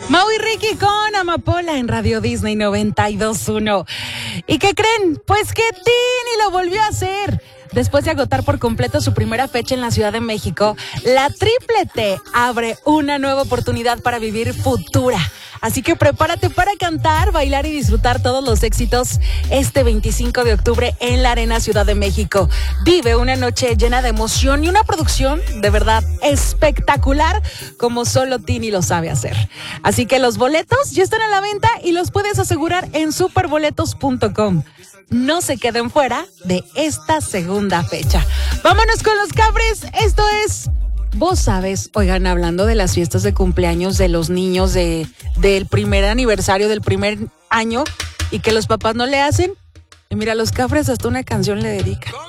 Mau y Ricky con Amapola en Radio Disney 92.1. ¿Y qué creen? Pues que Tini lo volvió a hacer. Después de agotar por completo su primera fecha en la Ciudad de México, la Triple T abre una nueva oportunidad para vivir Futura. Así que prepárate para cantar, bailar y disfrutar todos los éxitos este 25 de octubre en la Arena Ciudad de México. Vive una noche llena de emoción y una producción de verdad espectacular como solo Tini lo sabe hacer. Así que los boletos ya están a la venta y los puedes asegurar en superboletos.com. No se queden fuera de esta segunda fecha. Vámonos con los cabres. Esto es Vos Sabes. Oigan, hablando de las fiestas de cumpleaños de los niños del primer aniversario del primer año y que los papás no le hacen. Y mira, los cabres hasta una canción le dedican.